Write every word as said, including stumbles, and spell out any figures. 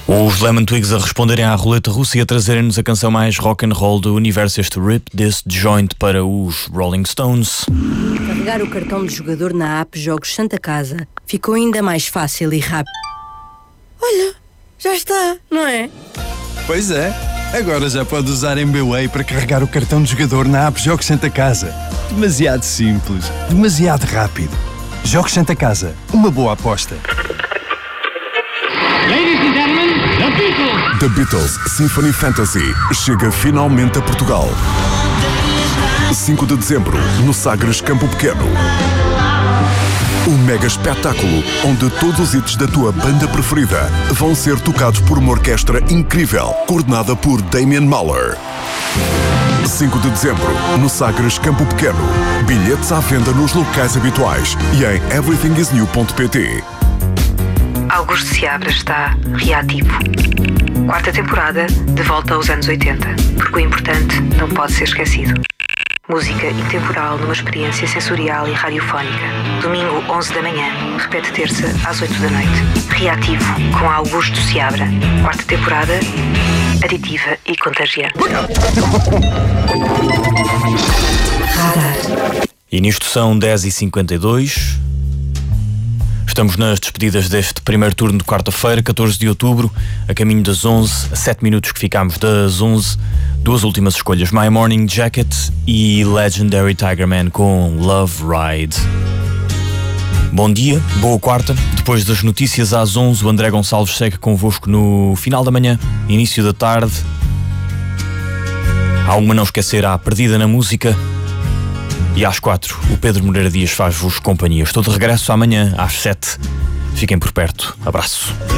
Os Lemon Twigs a responderem à roleta russa e a trazerem-nos a canção mais rock and roll do universo, este Rip This Joint para os Rolling Stones. Carregar o cartão de jogador na app Jogos Santa Casa ficou ainda mais fácil e rápido. Olha, já está, não é? Pois é, agora já pode usar M B Way para carregar o cartão de jogador na app Jogos Santa Casa. Demasiado simples, demasiado rápido. Jogos Santa Casa, uma boa aposta. Ladies and gentlemen, The Beatles. The Beatles Symphony Fantasy chega finalmente a Portugal. cinco de dezembro, no Sagres Campo Pequeno. Um mega espetáculo onde todos os hits da tua banda preferida vão ser tocados por uma orquestra incrível, coordenada por Damian Mahler. cinco de dezembro, no Sagres Campo Pequeno. Bilhetes à venda nos locais habituais e em everything is new ponto pt. Augusto Seabra está reativo. Quarta temporada, de volta aos anos oitenta, porque o importante não pode ser esquecido. Música intemporal numa experiência sensorial e radiofónica. Domingo, onze da manhã. Repete terça, às oito da noite. Reativo, com Augusto Seabra. Quarta temporada, aditiva e contagiante. E nisto são dez e cinquenta e dois. Estamos nas despedidas deste primeiro turno de quarta-feira, catorze de outubro, a caminho das onze, a sete minutos que ficámos das onze. Duas últimas escolhas, My Morning Jacket e Legendary Tigerman com Love Ride. Bom dia, boa quarta. Depois das notícias às onze, o André Gonçalves segue convosco no final da manhã, início da tarde. Há uma não esquecer, há Perdida na Música. E às quatro, o Pedro Moreira Dias faz-vos companhia. Estou de regresso amanhã, às sete. Fiquem por perto. Abraço.